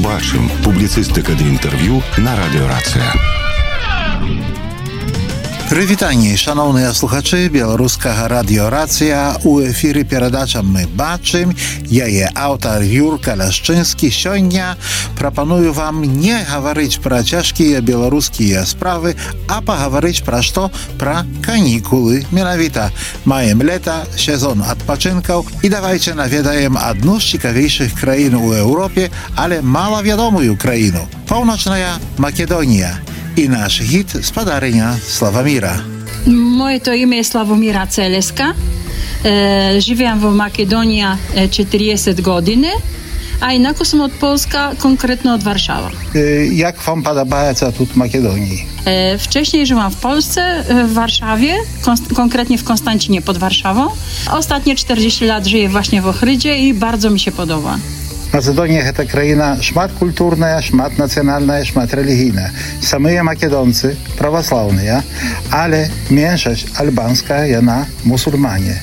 Бачым. Публіцыстыка ды інтэрв'ю на радыёрацыя. Прывітанне, шановныя слухачы беларускага радыёрацыя. У эфіры перадача «Мы бачым». Яе аўтар Юрка Ляшчынскі. Сёння прапаную вам не гаварыць пра цяжкія беларускія справы, а пагаварыць пра што? Пра канікулы. Менавіта маем лета, сезон адпачынкаў, і давайце наведаем адну з цікавейшых краін у Еўропе, але малавядомую краіну. Паўночная Македонія. I nasz hit z padarenia Sławomira. Moje to imię jest Sławomira Celeska. Żywiam w Makedonii 40 godziny, a inaczej jestem od Polska, konkretnie od Warszawy. Jak wam podoba się tu w Makedonii? Wcześniej żyłam w Polsce, w Warszawie, konkretnie w Konstancinie pod Warszawą. Ostatnie 40 lat żyję właśnie w Ochrydzie i bardzo mi się podoba. Macedonія – гэта краіна шмат культурная, шмат нацыянальная, шмат рэлігійная. Самыя македонцы праваслаўныя, але меншасць альбанская, яна мусульмanie.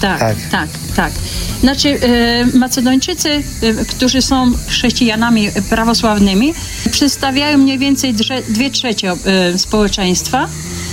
Tak. Znaczy, Macedończycy, którzy są chrześcijanami prawosławnymi, przedstawiają mniej więcej 2/3 społeczeństwa.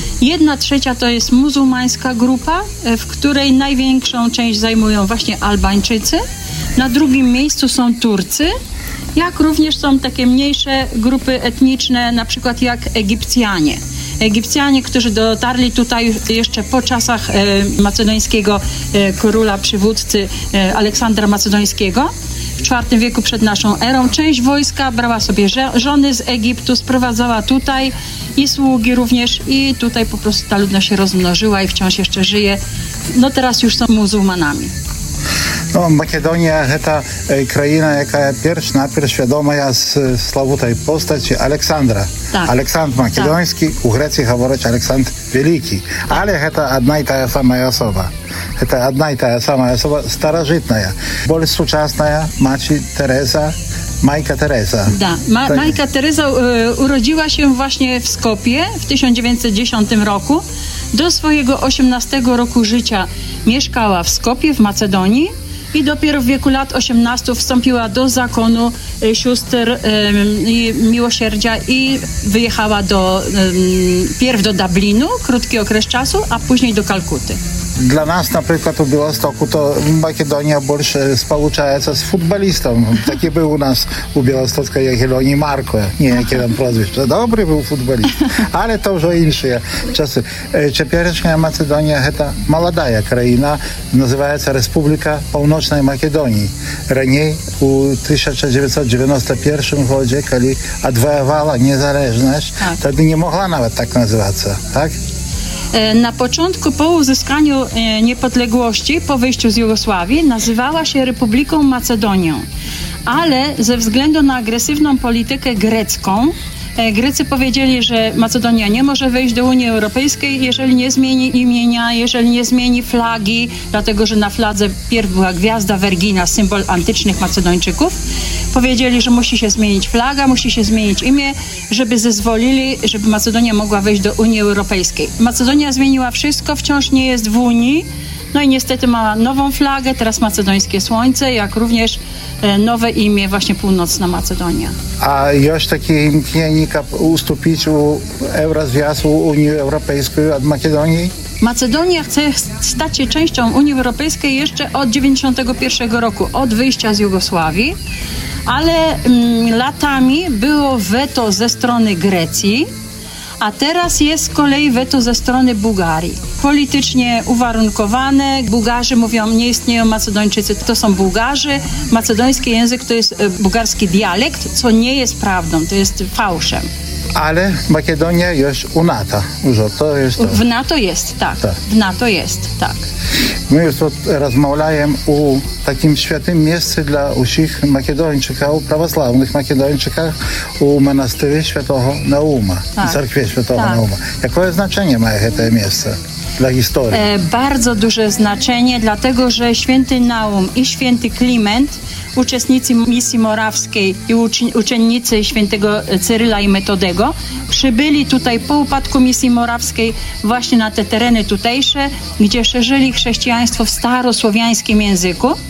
1/3 to jest muzułmańska grupa, w której największą część zajmują właśnie Albańczycy. Na drugim miejscu są Turcy, jak również są takie mniejsze grupy etniczne, na przykład jak Egipcjanie. Egipcjanie, którzy dotarli tutaj jeszcze po czasach macedońskiego króla, przywódcy Aleksandra Macedońskiego w IV wieku przed naszą erą. Część wojska brała sobie żony z Egiptu, sprowadzała tutaj i sługi również, i tutaj po prostu ta ludność się rozmnożyła i wciąż jeszcze żyje. No teraz już są muzułmanami. No, Македонія – гэта краіна, якая перш-наперш вядомая з славутай постаці Александра. Так. Александр Македонскі, у Грэцыі гавораць Александр Вялікі. Але гэта одна і тая самая асоба. Гэта одна і тая самая асоба старажытная. Больш сучасная маці Тереза, Majka Teresa. Majka Teresa urodziła się właśnie w Skopie w 1910 roku. Do swojego 18 roku życia mieszkała w Skopie, w Macedonii, i dopiero w wieku lat 18 wstąpiła do zakonu sióstr miłosierdzia i wyjechała pierw do Dublinu, krótki okres czasu, a później do Kalkuty. Dla nas, na przykład u Białostoku, to Makedonia больше спалучається з футболістом. Такий був у нас у Білостоцька Ягелоні Марко, ніяке там прозвище. Добрий був футболіст, але то вже інші часи. Теперішня Македонія – це молода країна, називається Республіка Північної Македонії. Раніше, у 1991 році, коли відвоювала незалежність, тоді не могла навіть так називатися, так? Na początku, po uzyskaniu niepodległości, po wyjściu z Jugosławii, nazywała się Republiką Macedonią. Ale ze względu na agresywną politykę grecką, Grecy powiedzieli, że Macedonia nie może wejść do Unii Europejskiej, jeżeli nie zmieni imienia, jeżeli nie zmieni flagi, dlatego że na fladze pierw była gwiazda Vergina, symbol antycznych Macedończyków. Powiedzieli, że musi się zmienić flaga, musi się zmienić imię, żeby zezwolili, żeby Macedonia mogła wejść do Unii Europejskiej. Macedonia zmieniła wszystko, wciąż nie jest w Unii. No i niestety ma nową flagę, teraz Macedońskie Słońce, jak również nowe imię, właśnie Północna Macedonia. A jest taki imkniennik ustąpić u Eurozwiązku, Unii Europejskiej od Makedonii? Macedonia chce stać się częścią Unii Europejskiej jeszcze od 1991 roku, od wyjścia z Jugosławii, ale latami było weto ze strony Grecji, a teraz jest z kolei weto ze strony Bułgarii. Politycznie uwarunkowane. Bułgarzy mówią, nie istnieją Macedończycy, to są Bułgarzy. Macedoński język to jest bułgarski dialekt, co nie jest prawdą, to jest fałszem. Ale Makedonia jest u NATO. To jest to. W NATO jest, tak. W NATO jest, tak. My już rozmawiamy o takim świętym miejscu dla wszystkich Makedończyków, prawosławnych Makedończyków, u monastyry Świętego Nauma, cerkwie Świętego Nauma. Jakie znaczenie ma to miejsce dla historii? Bardzo duże znaczenie, dlatego że święty Naum i święty Kliment, uczestnicy misji morawskiej i uczennicy świętego Cyryla i Metodego, przybyli tutaj po upadku misji morawskiej właśnie na te tereny tutejsze, gdzie szerzyli chrześcijaństwo w starosłowiańskim języku.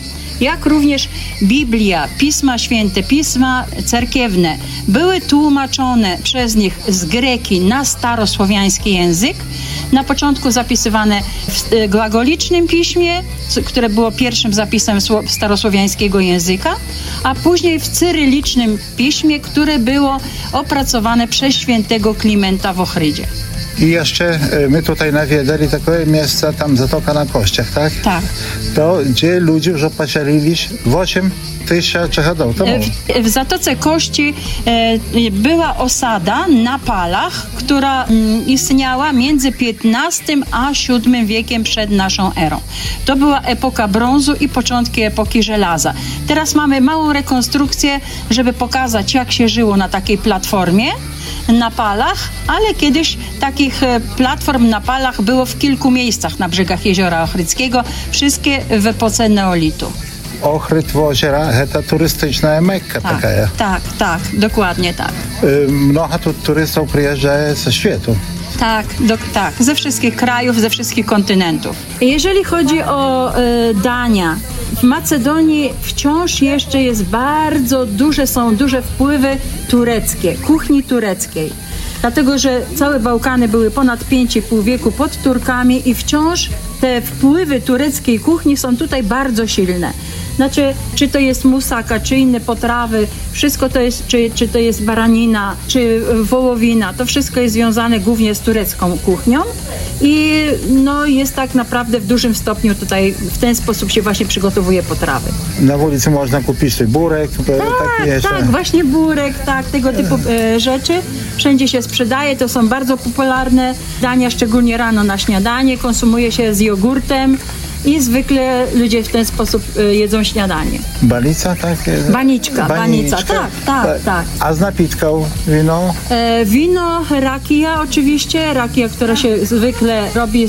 jak również Biblia, Pisma Święte, Pisma cerkiewne były tłumaczone przez nich z greki na starosłowiański język. Na początku zapisywane w glagolicznym piśmie, które było pierwszym zapisem starosłowiańskiego języka, a później w cyrylicznym piśmie, które było opracowane przez świętego Klimenta w Ochrydzie. I jeszcze my tutaj nawiedali takie miejsca, tam Zatoka na Kościach, tak? Tak. To gdzie ludzie już poселili 8 tysięcy lat temu. W Zatoce Kości była osada na Palach, która istniała między XV a VII wiekiem przed naszą erą. To była epoka brązu i początki epoki żelaza. Teraz mamy małą rekonstrukcję, żeby pokazać, jak się żyło na takiej platformie na Palach, ale kiedyś takich platform na Palach było w kilku miejscach na brzegach Jeziora Ochrydzkiego, wszystkie w epoce neolitu. Ochryd w озера – to turystyczna Mekka taka. Tak, dokładnie tak. Mnoho tu turystów przyjeżdża ze świata. Tak, ze wszystkich krajów, ze wszystkich kontynentów. Jeżeli chodzi o dania, w Macedonii wciąż jeszcze jest są duże wpływy tureckie, kuchni tureckiej. Dlatego, że całe Bałkany były ponad 5,5 wieku pod Turkami i wciąż te wpływy tureckiej kuchni są tutaj bardzo silne. Znaczy, czy to jest musaka, czy inne potrawy, wszystko to jest, czy to jest baranina, czy wołowina, to wszystko jest związane głównie z turecką kuchnią i jest tak naprawdę w dużym stopniu tutaj w ten sposób się właśnie przygotowuje potrawy. Na ulicy można kupić burek. Tak, właśnie burek, tego typu rzeczy. Wszędzie się sprzedaje, to są bardzo popularne dania, szczególnie rano na śniadanie, konsumuje się z jogurtem. I zwykle ludzie w ten sposób jedzą śniadanie. Banica, tak? Banica, tak. A z napitką wino? Wino, rakija oczywiście. Rakija, która się zwykle robi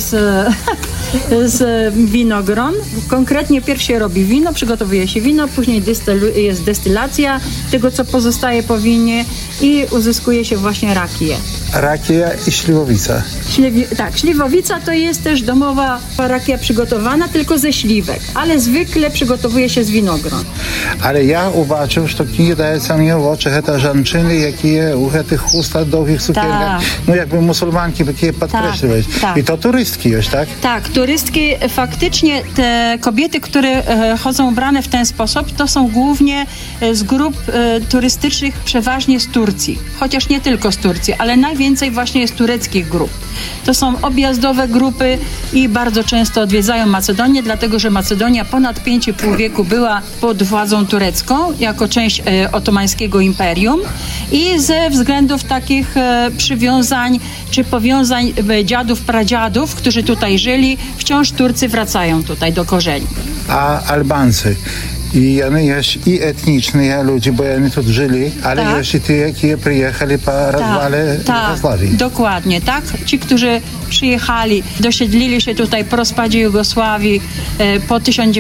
z winogron. Konkretnie pierw się robi wino, przygotowuje się wino, później jest destylacja tego, co pozostaje po winie i uzyskuje się właśnie rakiję. Rakija i śliwowica. Śliwowica to jest też domowa rakija przygotowana tylko ze śliwek, ale zwykle przygotowuje się z winogron. Ale ja uważam, że to nie daje mnie w oczy te żanczyny, jakie u tych chustach, długich cukierkach, jakby musulmanki by je podkreślić. I to turystki już, tak? Tak, turystki faktycznie te kobiety, które chodzą ubrane w ten sposób, to są głównie z grup turystycznych, przeważnie z Turcji. Chociaż nie tylko z Turcji, ale najwięcej właśnie jest tureckich grup. To są objazdowe grupy i bardzo często odwiedzają Macedonię, dlatego że Macedonia ponad 5,5 wieku była pod władzą turecką jako część otomańskiego imperium i ze względów takich przywiązań czy powiązań dziadów, pradziadów, którzy tutaj żyli, wciąż Turcy wracają tutaj do korzeni. A Albańcy? I oni jest i etniczni ludzie, bo oni tu żyli, ale jest i ci, jakie przyjechali po rozwale Jugosławii. Dokładnie, tak. Ci, którzy przyjechali, dosiedlili się tutaj po rozpadzie Jugosławii po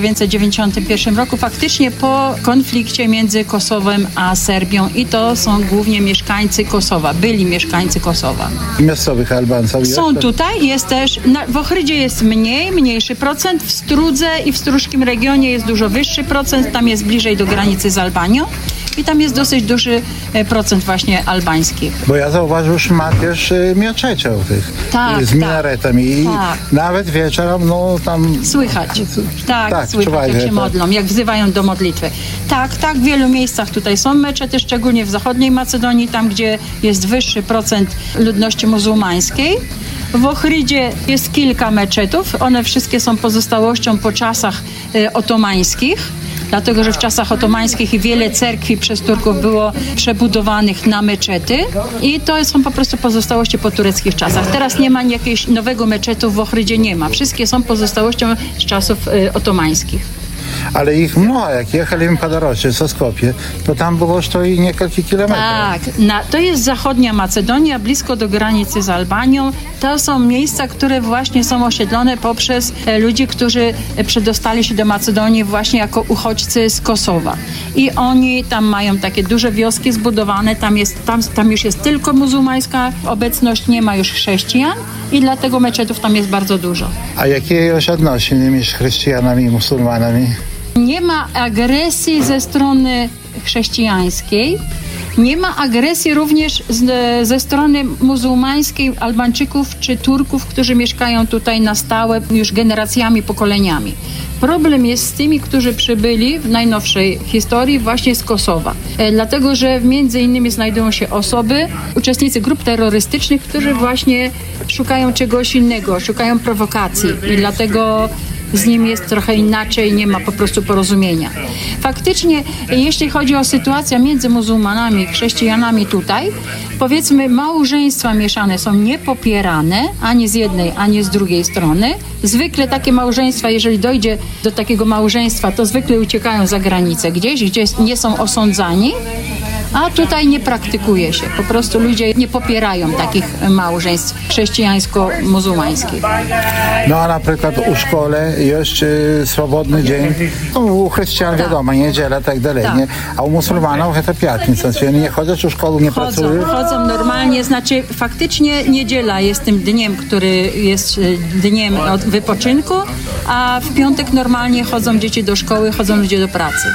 1991 roku, faktycznie po konflikcie między Kosowem a Serbią i to są głównie mieszkańcy Kosowa, byli mieszkańcy Kosowa. Miejscowych Albańców są tutaj, jest też, w Ochrydzie jest mniejszy procent, w Strudze i w Stróżkim regionie jest dużo wyższy procent, tam jest bliżej do granicy z Albanią i tam jest dosyć duży procent właśnie albańskich. Bo ja zauważyłem, że ma też mieczeciów tych z minaretami i nawet wieczorem tam... Słychać. Słychać, jak się modlą, jak wzywają do modlitwy. Tak, w wielu miejscach tutaj są meczety, szczególnie w zachodniej Macedonii, tam gdzie jest wyższy procent ludności muzułmańskiej. W Ochrydzie jest kilka meczetów, one wszystkie są pozostałością po czasach otomańskich, dlatego że w czasach otomańskich wiele cerkwi przez Turków było przebudowanych na meczety i to są po prostu pozostałości po tureckich czasach. Teraz nie ma jakiegoś nowego meczetu w Ochrydzie, nie ma. Wszystkie są pozostałością z czasów otomańskich. Ale ich mnoho, jak jechali po drodze ze Skopie, to tam było już to i kilka kilometrów. Tak, to jest zachodnia Macedonia, blisko do granicy z Albanią. To są miejsca, które właśnie są osiedlone poprzez ludzi, którzy przedostali się do Macedonii właśnie jako uchodźcy z Kosowa. I oni tam mają takie duże wioski zbudowane, tam już jest tylko muzułmańska obecność, nie ma już chrześcijan i dlatego meczetów tam jest bardzo dużo. A jakie jest odnosiiny między chrześcijanami i muzułmanami? Nie ma agresji ze strony chrześcijańskiej. Nie ma agresji również ze strony muzułmańskiej Albańczyków czy Turków, którzy mieszkają tutaj na stałe już generacjami, pokoleniami. Problem jest z tymi, którzy przybyli w najnowszej historii właśnie z Kosowa. Dlatego, że między innymi znajdują się osoby, uczestnicy grup terrorystycznych, którzy właśnie szukają czegoś innego, szukają prowokacji i dlatego z nim jest trochę inaczej, nie ma po prostu porozumienia. Faktycznie, jeśli chodzi o sytuację między muzułmanami i chrześcijanami tutaj, powiedzmy, małżeństwa mieszane są niepopierane ani z jednej, ani z drugiej strony. Zwykle takie małżeństwa, jeżeli dojdzie do takiego małżeństwa, to zwykle uciekają za granicę gdzieś, gdzie nie są osądzani, a tutaj nie praktykuje się. Po prostu ludzie nie popierają takich małżeństw chrześcijańsko-muzułmańskich. No a na przykład u szkole jest swobodny dzień, no, u chrześcijan wiadomo, niedziela tak dalej, nie? A u musulmanów to piatnica, czyli nie chodzą do szkoły, nie pracują? Chodzą normalnie, znaczy faktycznie niedziela jest tym dniem, który jest dniem od wypoczynku, a w piątek normalnie chodzą dzieci do szkoły, chodzą ludzie do pracy.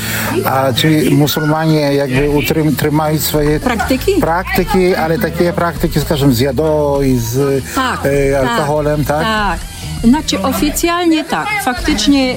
A czy musulmanie jakby utrzymają swoje praktyki, ale takie praktyki, скажем, z jadą i z alkoholem, tak? Tak. Znaczy oficjalnie tak. Faktycznie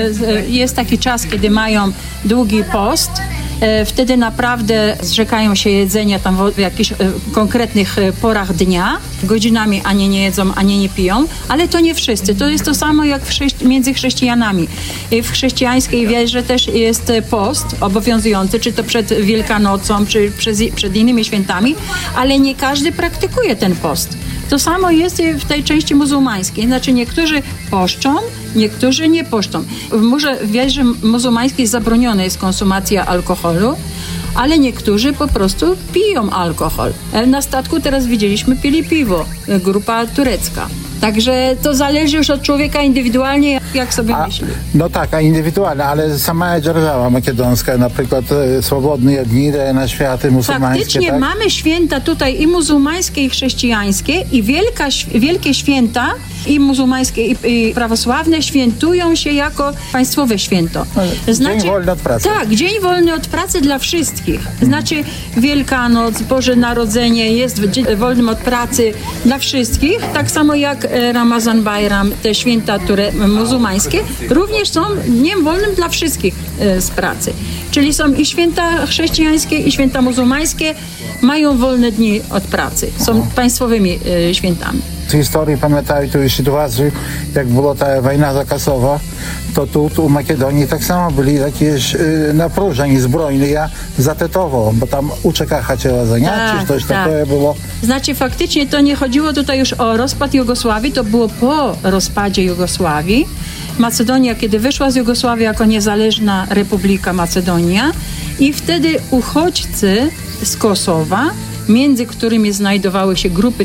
jest taki czas, kiedy mają długi post. Wtedy naprawdę zrzekają się jedzenia tam w jakichś konkretnych porach dnia. Godzinami ani nie jedzą, ani nie piją, ale to nie wszyscy. To jest to samo jak między chrześcijanami. W chrześcijańskiej wierze też jest post obowiązujący, czy to przed Wielkanocą, czy przed innymi świętami, ale nie każdy praktykuje ten post. To samo jest w tej części muzułmańskiej. Znaczy niektórzy poszczą, niektórzy nie poszczą. W wierze muzułmańskiej zabroniona jest konsumacja alkoholu, ale niektórzy po prostu piją alkohol. Na statku teraz widzieliśmy, pili piwo, grupa turecka. Także to zależy już od człowieka indywidualnie, jak sobie myśli. No tak, a indywidualnie, ale sama dzierżawa makedonska, na przykład swobodne dni na święta muzułmańskie. Faktycznie tak? Mamy święta tutaj i muzułmańskie, i chrześcijańskie, i wielkie święta, i muzułmańskie, i prawosławne świętują się jako państwowe święto. Dzień wolny od pracy. Tak, dzień wolny od pracy dla wszystkich. Znaczy Wielkanoc, Boże Narodzenie jest wolnym od pracy dla wszystkich, tak samo jak Ramazan Bajram, te święta, które muzułmańskie, również są dniem wolnym dla wszystkich z pracy. Czyli są i święta chrześcijańskie, i święta muzułmańskie, mają wolne dni od pracy. Są państwowymi świętami. Z historii pamiętają tu sytuację, jak była ta wojna zakazowa, to tu u Makedonii tak samo byli jakieś napróżeni zbrojne za Tetowo, bo tam ucieka chciała zaniać, czy coś takiego było. Znaczy faktycznie to nie chodziło tutaj już o rozpad Jugosławii, to było po rozpadzie Jugosławii. Macedonia, kiedy wyszła z Jugosławii jako niezależna Republika Macedonia i wtedy uchodźcy z Kosowa, między którymi znajdowały się grupy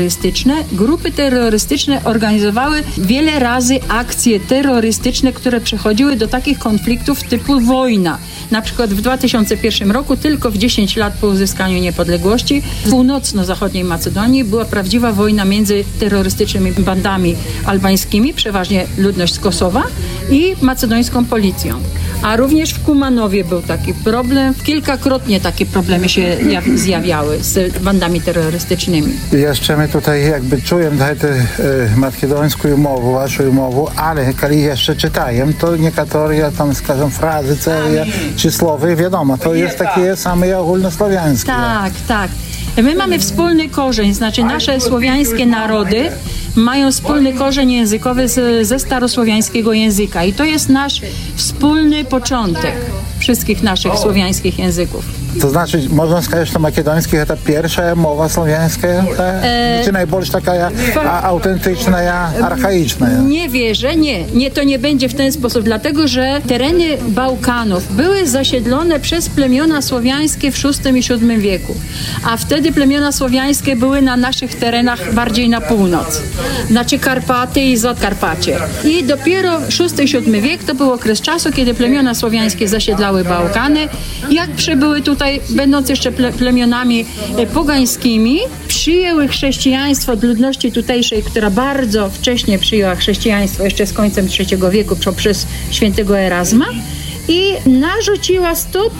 terrorystyczne organizowały wiele razy akcje terrorystyczne, które przechodziły do takich konfliktów typu wojna. Na przykład w 2001 roku, tylko w 10 lat po uzyskaniu niepodległości, w północno-zachodniej Macedonii była prawdziwa wojna między terrorystycznymi bandami albańskimi, przeważnie ludność z Kosowa, i macedońską policją. A również w Kumanowie był taki problem. Kilkakrotnie takie problemy się zjawiały z bandami terrorystycznymi. Jeszcze my tutaj jakby czuję tę macedońską umowę, waszą umowę, ale kiedy jeszcze czytaję, to niektóre tam, скажем, frazy, cele czy słowy, wiadomo, to jest takie same ogólnosłowiańskie. Tak, tak. My mamy wspólny korzeń, znaczy nasze słowiańskie narody mają wspólny korzeń językowy ze starosłowiańskiego języka i to jest nasz wspólny początek wszystkich naszych słowiańskich języków. To znaczy, można сказать, że makedoński to pierwsza mowa słowiańska, czy najbardziej taka autentyczna, archaiczna? Nie wierzę, nie, to nie będzie w ten sposób, dlatego że tereny Bałkanów były zasiedlone przez plemiona słowiańskie w VI i VII wieku, a wtedy plemiona słowiańskie były na naszych terenach bardziej na północ, znaczy Karpaty i Zakarpacie. I dopiero VI i VII wiek to był okres czasu, kiedy plemiona słowiańskie zasiedlały Bałkany. Jak przybyły tutaj tutaj, będąc jeszcze plemionami pogańskimi, przyjęły chrześcijaństwo od ludności tutejszej, która bardzo wcześnie przyjęła chrześcijaństwo, jeszcze z końcem III wieku, przez świętego Erasma, i narzuciła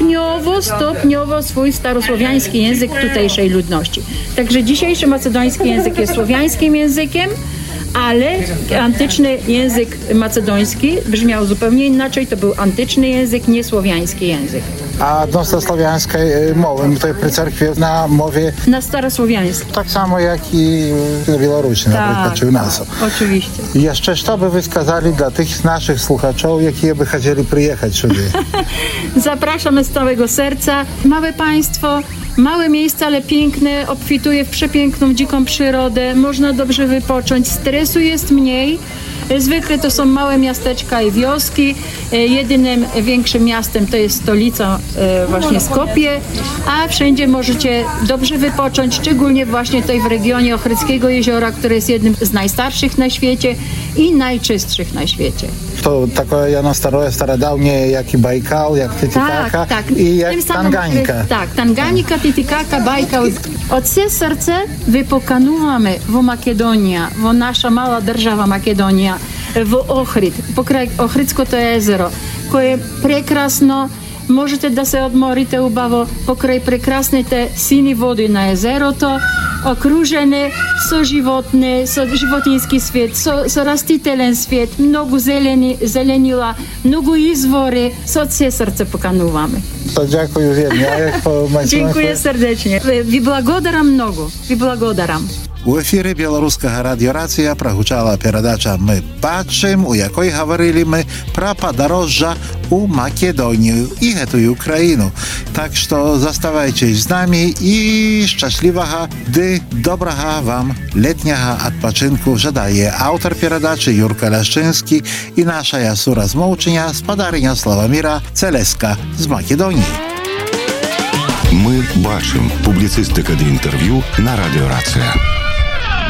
stopniowo swój starosłowiański język tutejszej ludności. Także dzisiejszy macedoński język jest słowiańskim językiem, ale antyczny język macedoński brzmiał zupełnie inaczej. To był antyczny język, nie słowiański język. A odnośnie słowiańskiej mowy, tutaj przy cerkwi na mowie... Na starosłowiańskim. Tak samo jak i na Białorusi, na przykład, czy u nas. Oczywiście. I jeszcze, co by wy skazali dla tych naszych słuchaczów, jakie by chcieli przyjechać sюди? Zapraszamy z całego serca. Małe państwo, małe miejsce, ale piękne, obfituje w przepiękną, dziką przyrodę. Można dobrze wypocząć, stresu jest mniej. Zwykle to są małe miasteczka i wioski. Jedynym większym miastem to jest stolica właśnie Skopje, a wszędzie możecie dobrze wypocząć, szczególnie właśnie tutaj w regionie Ochrydzkiego jeziora, które jest jednym z najstarszych na świecie i najczystszych na świecie. To takie Jano starodawnie, jak i Bajkał, jak Titicaca i jak Tanganika. Tak, Tanganika, Titicaca, Bajkał. Оце серце ви покануваме в Македонія, в наша мала держава Македонія, в Охрид, покрай Охридското езеро, koje прекрасно можете да се одморите убаво покрай прекрасните сини води на езерото, окружене со животне, со животински свет, со растителен свет, много зеленила, много извори. Со все сърце покануваме. To dziękuję wielnie. Dziękuję serdecznie. Ви благодарам много. Ви благодарам. У ефірі Білоруського радіо «Рація» прогучала передача «Ми бачим», у якій говорили ми про подорожжя у Македонію і гэтую країну. Так що заставайтесь з нами і щасливого, доброго вам літнього відпочинку жадає автор передачі Юрка Ляшчинський і наша сурозмовчення спадарня Славоміра Целеска з Македонії. Ми бачим. Публіцистика ді інтерв'ю на Радіо Рація.